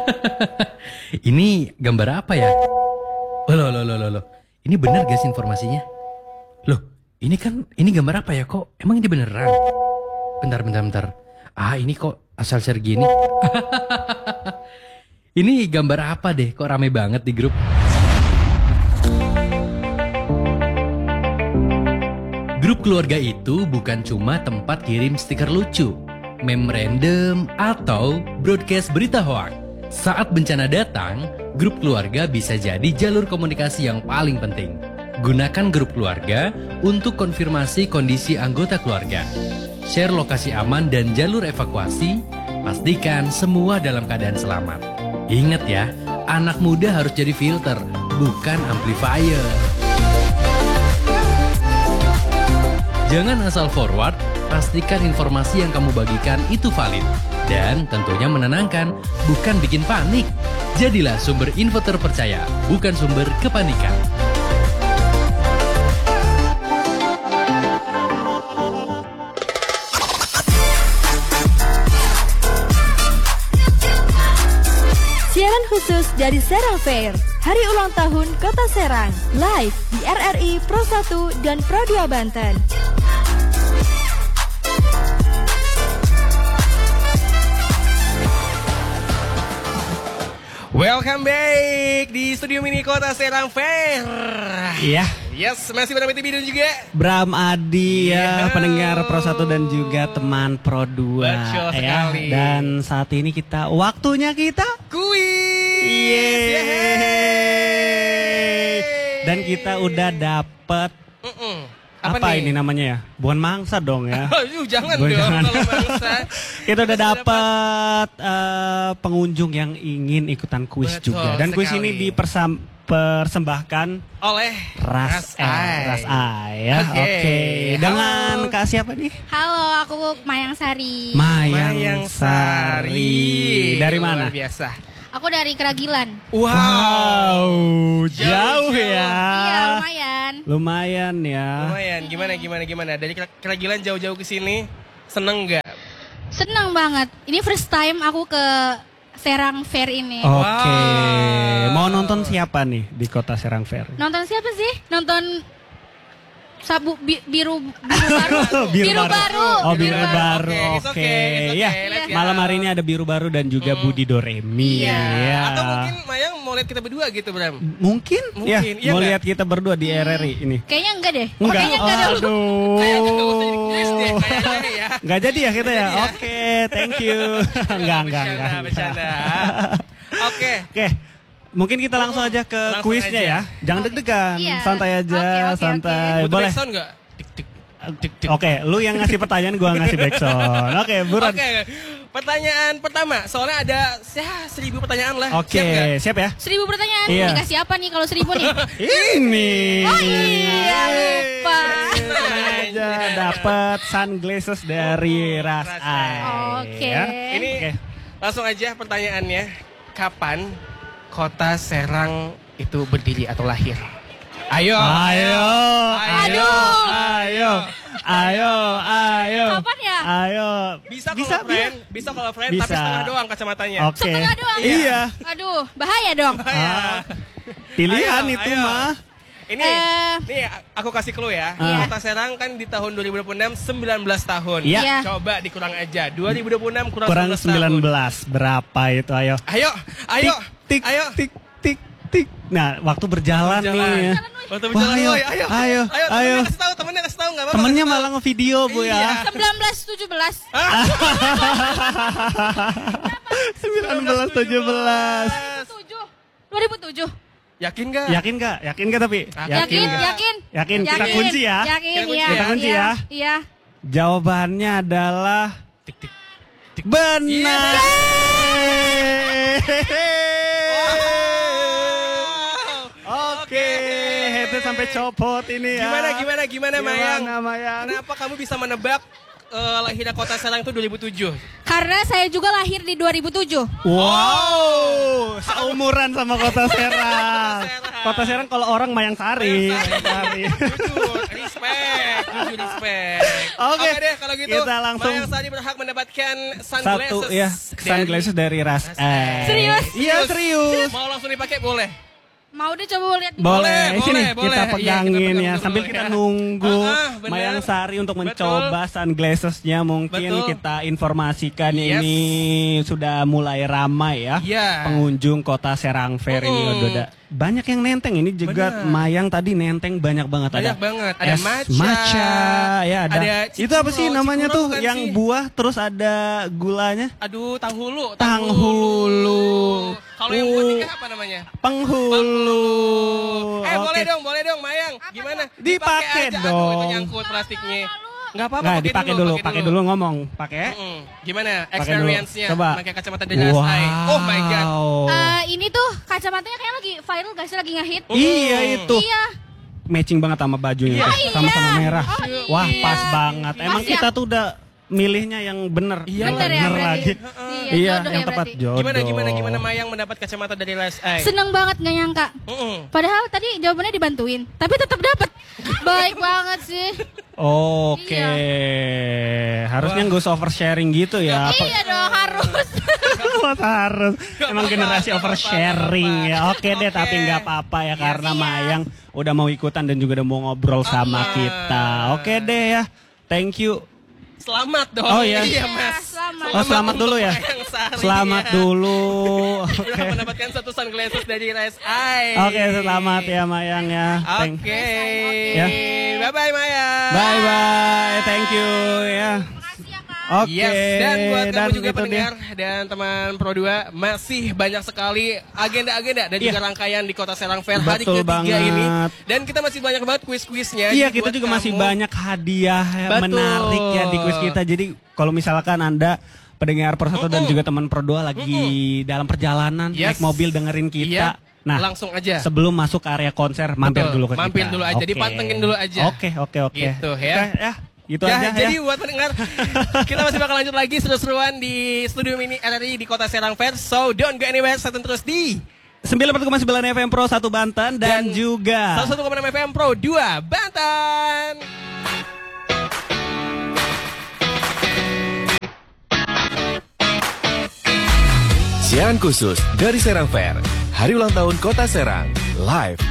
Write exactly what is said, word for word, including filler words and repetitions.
Ini gambar apa ya? Oh, loh, loh, loh, loh, loh. Ini benar guys informasinya? Loh, ini kan, ini gambar apa ya kok? Emang ini beneran? Bentar, bentar, bentar. Ah, ini kok asal share gini? Ini gambar apa deh? Kok rame banget di grup? Grup keluarga itu bukan cuma tempat kirim stiker lucu, meme random, atau broadcast berita hoax. Saat bencana datang, grup keluarga bisa jadi jalur komunikasi yang paling penting. Gunakan grup keluarga untuk konfirmasi kondisi anggota keluarga. Share lokasi aman dan jalur evakuasi, pastikan semua dalam keadaan selamat. Ingat ya, anak muda harus jadi filter, bukan amplifier. Jangan asal forward, pastikan informasi yang kamu bagikan itu valid. Dan tentunya menenangkan, bukan bikin panik. Jadilah sumber info terpercaya, bukan sumber kepanikan. Siaran khusus dari Serang Fair, Hari Ulang Tahun Kota Serang, live di R R I Pro satu dan Pro dua Banten. Welcome back di studio mini Kota Serang Fair. Iya. Yes, masih bersama T V dan juga Bram Adi ya, yeah. pendengar Pro satu dan juga teman Pro dua. Betul ya. sekali. Dan saat ini kita, waktunya kita kuis. Yeay. Yeay. Dan kita udah dapet Mm-mm. apa, Apa ini namanya ya? Buan mangsa dong ya. Aduh, jangan Buan dong jangan. kalau bangsa. Kita udah dapet uh, pengunjung yang ingin ikutan kuis Betul juga. Dan kuis sekali. ini dipersam persembahkan oleh Ras Ras Eye. Eye. Ras Eye ya. Oke. Oke. Dengan Halo. Kak siapa nih? Halo, aku Mayang Sari. Mayang, Mayang Sari. Sari. Dari mana? Luar biasa. Aku dari Keragilan. Wow, jauh, Jauh, ya. Iya, lumayan. Lumayan ya. Lumayan, gimana gimana gimana. Dari Keragilan jauh-jauh ke sini, seneng nggak? Senang banget. Ini first time aku ke Serang Fair ini. Oke. Wow. Mau nonton siapa nih di Kota Serang Fair? Nonton siapa sih? Nonton Sabu bi- biru biru baru. Biru baru. Oh, biru baru. Oke, it's Oke. okay, it's okay. Ya, Let's go. malam hari ini ada biru baru dan juga Hmm. Budi Doremi. Iya. Ya. Atau mungkin Mayang mau lihat kita berdua gitu, Bram? Mungkin, ya, Mungkin, iya mau nggak? lihat kita berdua di R R I ini. Kayaknya enggak deh. Enggak. Kayaknya enggak deh. Aduh. Kayaknya nggak usah di kuis deh, kayaknya ya. Enggak jadi ya kita ya? Jadi ya. Oke, thank you. Enggak, enggak, Bercanda, enggak. bercanda. Oke. Oke. Mungkin kita langsung aja ke Langsung kuisnya aja. ya. Jangan deg-degan, Iya. santai aja, Oke, oke, oke. santai. Butuh Boleh. backsound nggak? Tik tik tik tik. Oke, lu yang ngasih pertanyaan, gua ngasih backsound. Oke, buruan. Oke. Pertanyaan pertama, soalnya ada ya, seribu pertanyaan lah. Oke, Siap nggak? siap ya? Seribu pertanyaan. Iya. Dikasih apa nih kalau seribu nih? Ini. Oh iya, lupa. Tenang aja, dapat sunglasses dari Ras Ras Eye. Oke. ya. Ini Oke. langsung aja pertanyaannya. Kapan Kota Serang itu berdiri atau lahir? Ayo. Ayo, ayo, Aduh. ayo, ayo, ayo. Kapan ya? Ayo. Bisa kalau bisa, friend, bisa kalau friend, Bisa. tapi setengah doang kacamatanya. Oke. Setengah doang? Iya. Aduh, bahaya dong. Ah, pilihan Ayo, itu ayo. mah. Ini, Eh. nih aku kasih clue ya. Ah. Kota Serang kan di tahun dua ribu dua puluh enam sembilan belas tahun. Iya. Iya. Coba dikurang aja. dua ribu dua puluh enam kurang, Kurang sembilan tahun. belas. Berapa itu? Ayo. Ayo, ayo, Tik, ayo. tik, tik, tik. Nah, waktu berjalan, Berjalan. nih. Waktu Wah, berjalan, ayo, woy. ayo, ayo, ayo, ayo. temennya kasih tahu, temennya kasih tahu nggak apa-apa. Temennya kasih tahu. malah ngevideo, Bu Iya. ya. sembilan belas tujuh belas. sembilan belas tujuh belas. tujuh. dua ribu tujuh. Yakin nggak? Yakin gak? Yakin gak tapi? Yakin, Yakin, nggak? yakin. Yakin. Kita kunci ya. Yakin, Kita kunci iya. ya. Kita kunci Iya, ya. Iya. Jawabannya adalah Tik tik. benar. Oke, headset sampai copot ini ya. Gimana, gimana, gimana, Mayang? Gimana, Mayang? Kenapa kamu bisa menebak eh, lahirnya Kota Serang itu dua ribu tujuh? Karena saya juga lahir di dua ribu tujuh. Wow, seumuran sama Kota Serang. Serang. Kota Serang kalau orang Mayang Sari. Mayang Sari. Jujur, ini respect, jujur respect. Oke, deh kalau gitu. kita langsung- Mayang Sari berhak mendapatkan sunglasses. Satu ya, sunglasses dari Ras. Eh. Serius? Iya serius. Mau langsung dipakai boleh. Mau deh coba lihat. Boleh, Boleh, sini boleh, boleh. kita Iya, pegangin kita pegang ya dulu sambil ya. kita nunggu Ah, ah, bener. Mayang Sari untuk Betul. mencoba sunglassesnya. Mungkin Betul. kita informasikan Yes. ini sudah mulai ramai ya. Iya. Pengunjung Kota Serang Fair ini Mm-mm. udah ada banyak yang nenteng ini juga. Bener. Mayang tadi nenteng banyak banget. Banyak ada banget. Ada es matcha. matcha, ya ada. Ada Itu apa sih cikuro. namanya Cikuro tuh bukan yang sih? buah terus ada gulanya? Aduh, tanghulu. Tanghulu. Kalau yang buat nikah apa namanya? Penghulu. Eh, Oke. boleh dong, boleh dong, Mayang. Gimana? Dipakai aja. dong. Aduh, itu nyangkut plastiknya. Enggak apa-apa, Nggak, dipakai dulu, pakai dulu ngomong, pakai. Mm-mm. Gimana Pakai experience-nya dulu. Coba. pakai kacamata The Last Wow. Eye? Oh my god. Eh, ini tuh kacamatanya kayak lagi viral gak sih, lagi ngehit? Iya itu. Iya. Matching banget sama bajunya Iya. tuh, sama-sama iya. merah. Oh, iya. Wah, pas banget. Emang Pas ya? kita tuh udah milihnya yang bener. Iya, Bener ya, bener berarti. lagi. Iya, Iya, jodoh yang ya tepat berarti. jodoh. Gimana gimana gimana Mayang mendapat kacamata dari Last Eye? Seneng banget gak nyangka. Mm-mm. Padahal tadi jawabannya dibantuin, tapi tetap dapat. Baik banget sih. Oke. Harusnya nggak usah oversharing gitu ya. Apa- Iya dong, harus. harus. Emang apa-apa, generasi nggak oversharing apa-apa. ya. Oke deh, Oke. tapi nggak apa-apa ya karena Iya. Mayang udah mau ikutan dan juga udah mau ngobrol sama Iya. kita. Oke deh ya. Thank you. Selamat dong. Oh, iya. Iya, Mas. Selamat. Oh, selamat untuk dulu ya. Mayang Sari, Selamat ya. dulu. Sudah Oke. mendapatkan satu sunglasses dari Last Eye. Oke, selamat ya Mayang ya. Thank- Oke. Ya. Bye bye Mayang. Bye bye. Thank you ya. Makasih ya, Kak. Oke. Yes, dan buat kamu juga itu pendengar dia. dan teman Pro dua, masih banyak sekali agenda-agenda dan Iya. juga rangkaian di Kota Serang Fair hari Betul ketiga banget. ini. Dan kita masih banyak banget kuis-kuisnya. Iya, Jadi kita buat juga masih kamu- banyak hadiah yang Betul. menarik ya di kuis kita. Jadi kalau misalkan Anda pendengar Pro satu dan juga teman Pro dua lagi dalam perjalanan Yes. naik mobil dengerin kita. Iya, Nah, langsung aja. sebelum masuk ke area konser mampir Betul, dulu ke mampir kita. dulu aja, Oke. dipantengin dulu aja. Oke, oke, oke. Gitu, ya. Oke, ya. Gitu Ya, aja jadi ya. buat pendengar, kita masih bakal lanjut lagi seru-seruan di studio mini R R I di Kota Serang Fair. So don't go anywhere, stay terus di sembilan puluh koma sembilan F M Pro satu Banten dan, Dan juga seratus satu koma enam F M Pro dua Banten. Siaran khusus dari Serang Fair, Hari Ulang Tahun Kota Serang, live